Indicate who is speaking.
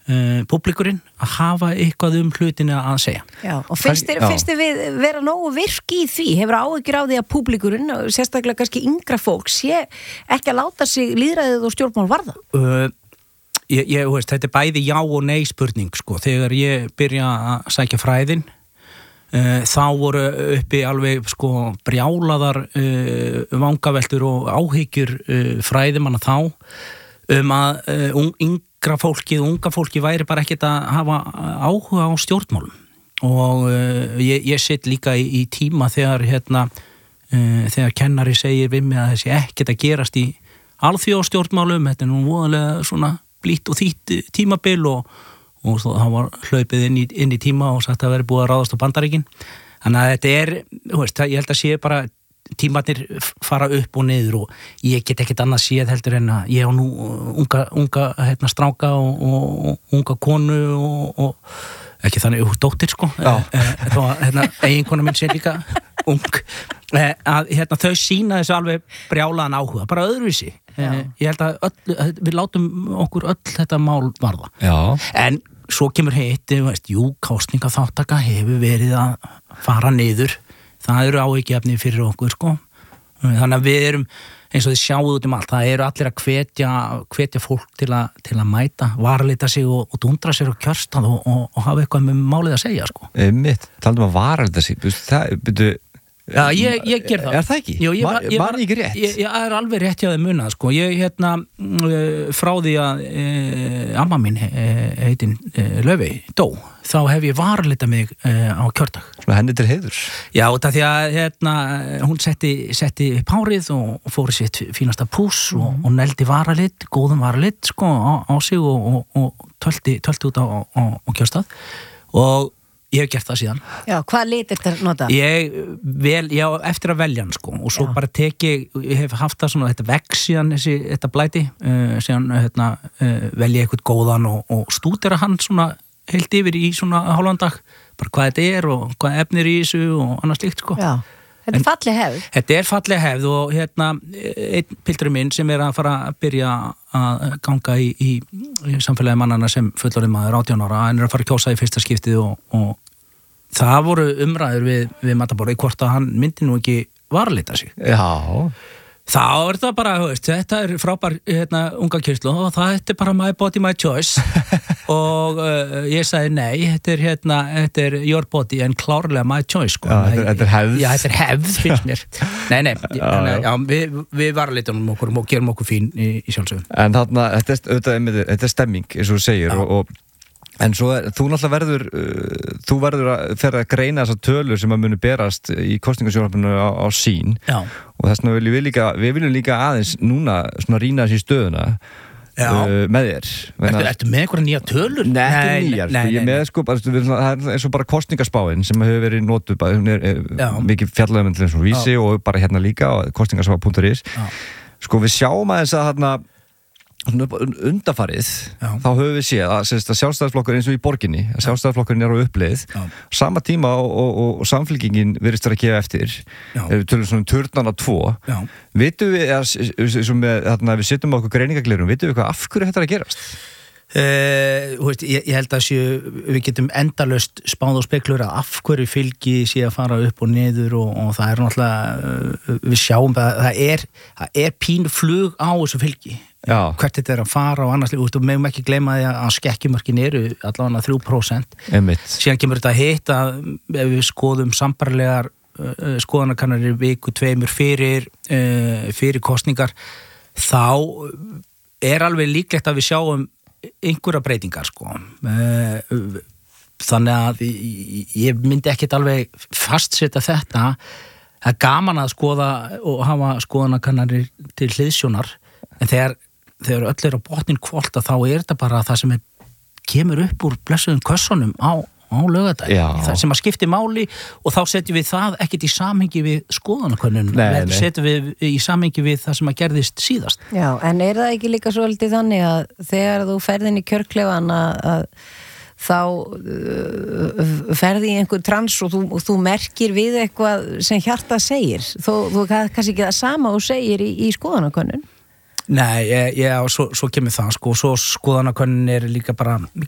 Speaker 1: públikurinn að hafa eitthvað hlutina að segja.
Speaker 2: Já, og finnst þér við vera nógu virk í því? Hefur áhyggjur á því að públikurinn, sérstaklega kannski yngra fólk, sé ekki að láta sig lýðræðið og stjórnmál varða?
Speaker 1: Ég veist, þetta bæði já og nei spurning, sko. Þegar ég byrja að sækja fræðin, þá voru uppi alveg, sko, brjálaðar vangaveltur og áhyggjur fræðimanna þá að yngra fólkið og unga fólki væri bara ekkert að hafa áhuga á stjórnmálum og ég sitt líka í tíma þegar þegar kennari segir við mig að þessi ekkert að gerast í alþjóðastjórnmálum, þetta nú voðalega svona blítt og þýtt tímabil og það var hlaupið inn í tíma og sagt að veri búið að ráðast á Bandaríkin. Þannig að þetta þú veist, ég held að sé bara tímarnir fara upp og niður og ég get ekkert annað séð heldur en að ég á nú unga stráka og unga konu og ekki þannig dóttir, sko. Þó að eiginkona minn sé líka ung að þau sýna þessu alveg brjálaðan áhuga, bara öðruvísi. Ég held að við látum okkur öll þetta mál varða. Já. En svo kemur kosningaþátttaka hefur verið að fara niður. Það eru áhyggjuefni fyrir okkur, sko. Þannig að við erum, eins og þið sjáum út allt, það eru allir að hvetja fólk til að mæta, varleita sig og dundra sér á kjörstað og hafa eitthvað með málið að segja, sko.
Speaker 3: Mitt, talandum að varleita sig,
Speaker 1: Já, ég ger það.
Speaker 3: Er það ekki?
Speaker 1: Jú,
Speaker 3: var ekki rétt?
Speaker 1: Ég er alveg rétt hjá þið munað, sko. Ég frá því að amma mín heitin Laufey dó, þá hef ég varleita mig á kjördag.
Speaker 3: Svona henni til heiðurs? Já,
Speaker 1: það því að hún setti párið og fór sitt fínasta pús og neldi varalit, góðum varalit, sko, á sig og tölti út á kjörstað og ég hef gert það síðan.
Speaker 2: Já, hvað lit þetta nota?
Speaker 1: Ég eftir að velja hann, sko, og svo bara ég hef haft það svona, þetta vex síðan þetta blæti, síðan velja eitthvað góðan og stúdera hann svona heilt yfir í svona hálfan dag, bara hvað þetta er og hvað efnir í þessu og annað slíkt, sko.
Speaker 2: Já. Þetta er falleg hefð.
Speaker 1: Þetta er falleg hefð og einn pilturinn minn sem er að fara að byrja að ganga í samfélagi mannana sem fullorðinn maður 18 ára, hann er að fara að kjósa í fyrsta skiptið og það voru umræður við matarborðið hvort að hann myndi nú ekki varleita sig.
Speaker 3: Já.
Speaker 1: Þá er það bara, þetta er frábær unga kyrrslu og það er bara my body, my choice og ég sagði nei, þetta er your body en klárlega my choice, sko.
Speaker 3: Þetta er hefð.
Speaker 1: Já, þetta er hefð, finnst mér. Nei, við varleitum okkur og gerum okkur fín í sjálfsögum.
Speaker 3: En þarna, þetta er stemming, eins og þú segir en svo þú náttúrulega verður að ferða að greina þessar tölur sem að muni berast í kosningasjónvarpinu á sín. Já. Og þess vegna viljum líka aðeins núna svona rýna þessi stöðuna með þér.
Speaker 1: Ertu með einhverja nýja tölur?
Speaker 3: Nei, ekki nýjar. Ég með það er svo bara kosningaspáin sem hefur verið notuð, mikið fjallægum eins og vísi og bara hérna líka kosningaspá.is. Sko við sjáum aðeins að þarna undanfarið, þá höfum við séð að sjálfstæðisflokkur eins og í borginni að sjálfstæðisflokkurinn er á uppleið sama tíma og samfylkingin virðist vera að gefa eftir við tölum svona turnana 2 vitum við við setjum okkur greiningaglerum, vitum við hvað af hverju þetta er að gerast?
Speaker 1: Ég held að við getum endalaust spáð og speklur að af hverju fylgi sé að fara upp og niður og það er náttúrulega við sjáum að það er pínu flug á þessu fylgi. Hvert þetta er að fara og annars við megum ekki gleyma því að skekkjumörkin eru allavega 3%. Síðan kemur þetta hitt að ef við skoðum sambærilegar skoðanakannanir viku 2 fyrir kosningar þá er alveg líklegt að við sjáum einhverja breytingar, sko. Þannig að ég myndi ekkert alveg fastsetja þetta. Það er gaman að skoða og hafa skoðanakannanir til hliðsjónar en þegar öll er á botnin kvolta þá er þetta bara það sem kemur upp úr blessuðum kössunum á laugardaginn. Það sem að skipti máli og þá setjum við það ekkert í samhengi við skoðanakönnun, setjum við í samhengi við það sem að gerðist síðast. Já, en er það ekki líka svolítið þannig að þegar þú ferð inn í kjörklefan að þá ferði í einhver trans og þú merkir við eitthvað sem hjartað segir. Þú kannski ekki það sama og segir í skoðanakönnun. Nei, svo kemur það, sko, svo skoðanakönnun er líka bara